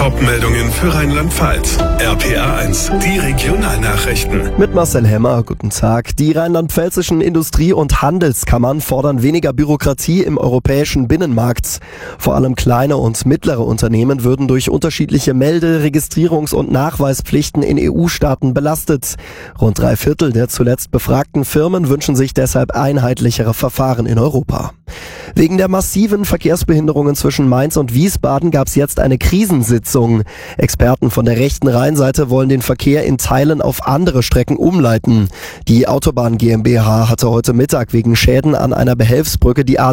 Top-Meldungen für Rheinland-Pfalz. RPA 1, die Regionalnachrichten. Mit Marcel Hemmer, guten Tag. Die rheinland-pfälzischen Industrie- und Handelskammern fordern weniger Bürokratie im europäischen Binnenmarkt. Vor allem kleine und mittlere Unternehmen würden durch unterschiedliche Melde-, Registrierungs- und Nachweispflichten in EU-Staaten belastet. Rund 3/4 der zuletzt befragten Firmen wünschen sich deshalb einheitlichere Verfahren in Europa. Wegen der massiven Verkehrsbehinderungen zwischen Mainz und Wiesbaden gab es jetzt eine Krisensitzung. Experten von der rechten Rheinseite wollen den Verkehr in Teilen auf andere Strecken umleiten. Die Autobahn GmbH hatte heute Mittag wegen Schäden an einer Behelfsbrücke die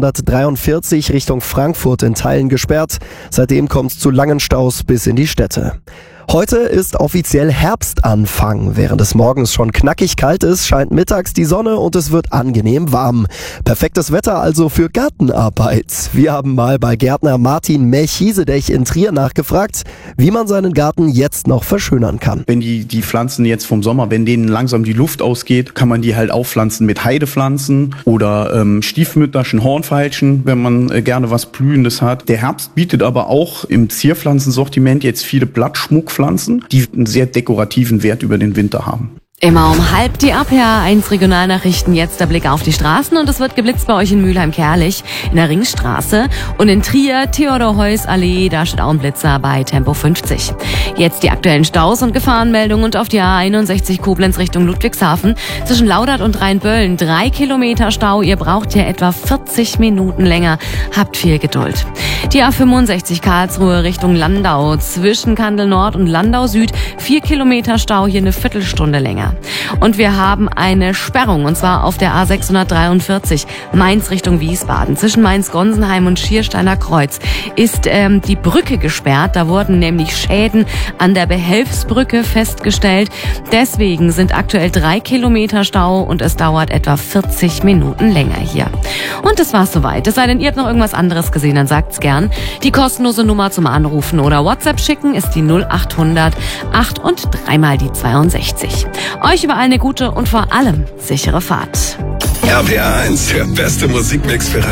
A643 Richtung Frankfurt in Teilen gesperrt. Seitdem kommt es zu langen Staus bis in die Städte. Heute ist offiziell Herbstanfang. Während es morgens schon knackig kalt ist, scheint mittags die Sonne und es wird angenehm warm. Perfektes Wetter also für Gartenarbeit. Wir haben mal bei Gärtner Martin Melchisedech in Trier nachgefragt, wie man seinen Garten jetzt noch verschönern kann. Wenn die Pflanzen jetzt vom Sommer, wenn denen langsam die Luft ausgeht, kann man die halt aufpflanzen mit Heidepflanzen oder stiefmütterchen Hornfeilchen, wenn man gerne was Blühendes hat. Der Herbst bietet aber auch im Zierpflanzensortiment jetzt viele Blattschmuckpflanzen, die einen sehr dekorativen Wert über den Winter haben. Immer um 12:30 die RPA 1 Regionalnachrichten. Jetzt der Blick auf die Straßen und es wird geblitzt bei euch in Mülheim-Kerlich, in der Ringstraße und in Trier, Theodor-Heuss-Allee, da steht auch ein Blitzer bei Tempo 50. Jetzt die aktuellen Staus und Gefahrenmeldungen und auf die A61 Koblenz Richtung Ludwigshafen zwischen Laudert und Rheinböllen 3 Kilometer Stau. Ihr braucht hier etwa 40 Minuten länger. Habt viel Geduld. Die A65 Karlsruhe Richtung Landau zwischen Kandel Nord und Landau Süd 4 Kilometer Stau, hier eine Viertelstunde länger. Und wir haben eine Sperrung, und zwar auf der A643 Mainz Richtung Wiesbaden. Zwischen Mainz-Gonsenheim und Schiersteiner Kreuz ist die Brücke gesperrt. Da wurden nämlich Schäden an der Behelfsbrücke festgestellt. Deswegen sind aktuell 3 Kilometer Stau und es dauert etwa 40 Minuten länger hier. Und das war's soweit. Es sei denn, ihr habt noch irgendwas anderes gesehen, dann sagt's gern. Die kostenlose Nummer zum Anrufen oder WhatsApp schicken ist die 0800 8 und 3 mal die 62. Euch überall eine gute und vor allem sichere Fahrt. RPA 1, der beste Musikmix für